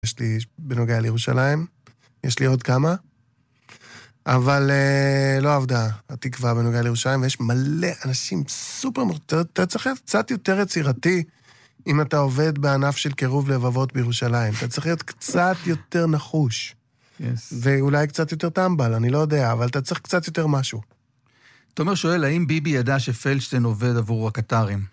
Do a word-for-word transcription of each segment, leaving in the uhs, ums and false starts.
יש לי בנוגע לירושלים, יש לי עוד כמה, אבל uh, לא עבדה התקווה בנוגע לירושלים, ויש מלא אנשים סופר מורטות, אתה צריך להיות קצת יותר יצירתי, אם אתה עובד בענף של קירוב לבבות בירושלים, אתה צריך להיות קצת יותר נחוש, yes. ואולי קצת יותר טמבל, אני לא יודע, אבל אתה צריך קצת יותר משהו. תומר שואל, האם ביבי ידע שפלדשטיין עובד עבור הקטרים?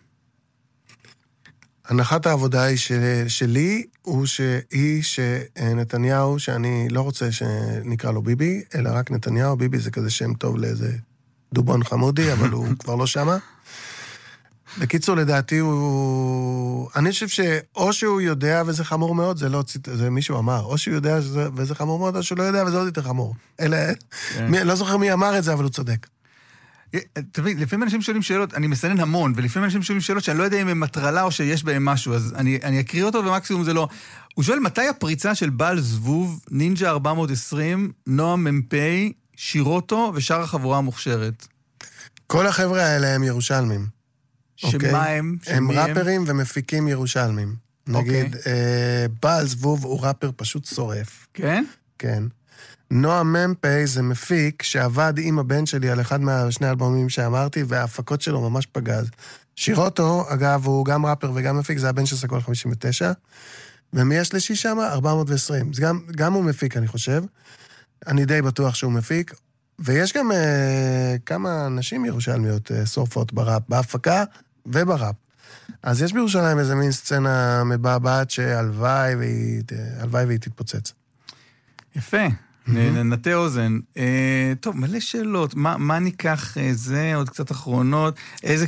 הנחת העבודה היא של, שלי, הוא שהיא שנתניהו, שאני לא רוצה שנקרא לו ביבי, אלא רק נתניהו, ביבי זה כזה שם טוב לאיזה דובון חמודי, אבל הוא כבר לא שמה. בקיצור, לדעתי הוא... אני חושב שאו שהוא יודע וזה חמור מאוד, זה לא... זה מישהו אמר, או שהוא יודע וזה חמור מאוד, או שהוא לא יודע וזה עוד יותר חמור. אלה... מי... לא זוכר מי אמר את זה, אבל הוא צודק. תבין, לפעמים אנשים שואלים שאלות, אני מסנן המון, ולפעמים אנשים שואלים שאלות שאני לא יודע אם הם מטרלה או שיש בהם משהו, אז אני, אני אקריא אותו ומקסימום זה לא. הוא שואל, מתי הפריצה של בעל זבוב, נינג'ה ארבע מאות ועשרים, נועם ממפי, שירוטו ושאר החבורה המוכשרת? כל החבר'ה האלה הם ירושלמים. שמה הם? הם ראפרים ומפיקים ירושלמים. נגיד, בעל זבוב הוא ראפר פשוט שורף. כן? כן. נועם ממפי זה מפיק שעבד עם הבן שלי על אחד מהשני אלבומים שאמרתי, וההפקות שלו ממש פגז. שירוטו, אגב, הוא גם ראפר וגם מפיק, זה הבן של סקול חמישים ותשע, ומי השלישי שם? ארבע מאות ועשרים. זה גם, גם הוא מפיק, אני חושב. אני די בטוח שהוא מפיק. ויש גם אה, כמה נשים ירושלמיות אה, שורפות בראפ, בהפקה ובראפ. אז יש בירושלים איזה מין סצנה מבעבעת שהלוואי והיא, הלוואי והיא תתפוצץ. יפה. נטה אוזן. טוב, מלא שאלות. מה ניקח זה, עוד קצת אחרונות? איזה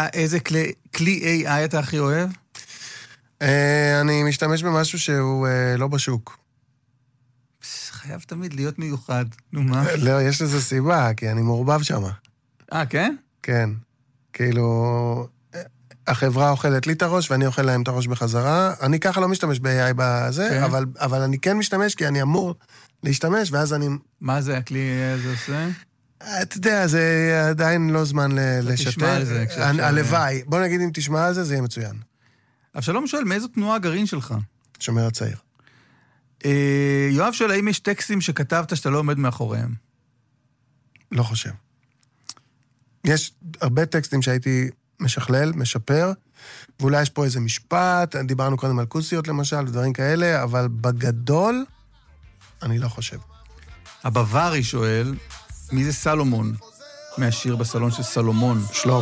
כלי איי איי אתה הכי אוהב? אני משתמש במשהו שהוא לא בשוק. חייב תמיד להיות מיוחד. נו, מה? לא, יש לזה סיבה, כי אני מעורבב שם. אה, כן? כן. כאילו, החברה אוכלת לי את הראש, ואני אוכל להם את הראש בחזרה. אני ככה לא משתמש ב-איי איי בזה, אבל אני כן משתמש, כי אני אמור להשתמש, ואז אני... מה זה הכלי הזה עושה? אתה יודע, זה עדיין לא זמן לשתף. תשמע על זה. הלוואי. בוא נגיד, אם תשמע על זה, זה יהיה מצוין. אבשלום שואל, מאיזו תנועה הגרעין שלך? שומר הצעיר. יואב שואל, האם יש טקסטים שכתבת שאתה לא עומד מאחוריהם? לא חושב. יש הרבה טקסטים שהייתי משכלל, משפר, ואולי יש פה איזה משפט, דיברנו קודם על קוסיות למשל, ודברים כאלה, אבל בגדול, אני לא חושב. הבווארי שואל, מי זה סלומון? מהשיר בסלון של סלומון. שלום.